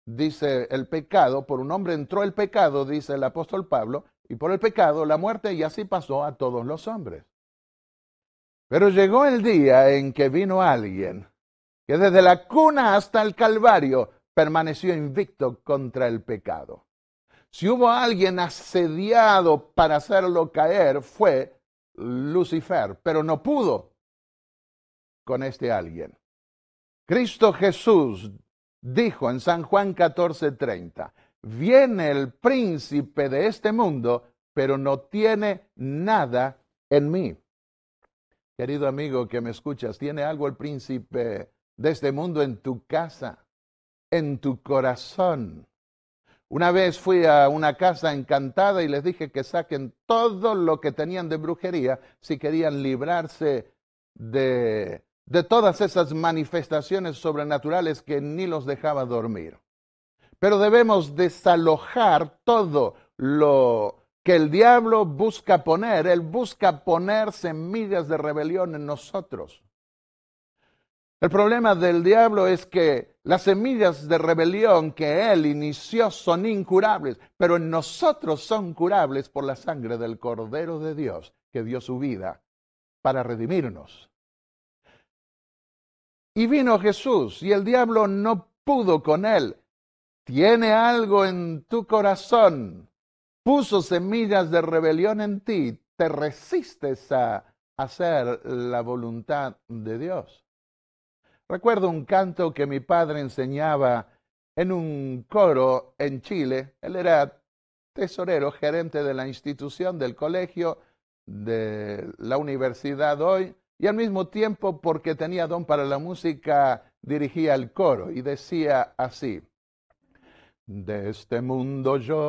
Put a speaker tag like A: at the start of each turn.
A: dice el pecado, por un hombre entró el pecado, dice el apóstol Pablo, y por el pecado la muerte, y así pasó a todos los hombres. Pero llegó el día en que vino alguien que desde la cuna hasta el Calvario permaneció invicto contra el pecado. Si hubo alguien asediado para hacerlo caer, fue Lucifer, pero no pudo con este alguien. Cristo Jesús dijo en San Juan 14:30, viene el príncipe de este mundo, pero no tiene nada en mí. Querido amigo que me escuchas, ¿tiene algo el príncipe de este mundo en tu casa, en tu corazón? Una vez fui a una casa encantada y les dije que saquen todo lo que tenían de brujería si querían librarse de todas esas manifestaciones sobrenaturales que ni los dejaba dormir. Pero debemos desalojar todo lo que el diablo busca poner. Él busca poner semillas de rebelión en nosotros. El problema del diablo es que las semillas de rebelión que él inició son incurables, pero en nosotros son curables por la sangre del Cordero de Dios, que dio su vida para redimirnos. Y vino Jesús, y el diablo no pudo con él. Tiene algo en tu corazón, puso semillas de rebelión en ti, te resistes a hacer la voluntad de Dios. Recuerdo un canto que mi padre enseñaba en un coro en Chile. Él era tesorero, gerente de la institución, del colegio, de la universidad hoy, y al mismo tiempo, porque tenía don para la música, dirigía el coro y decía así: de este mundo yo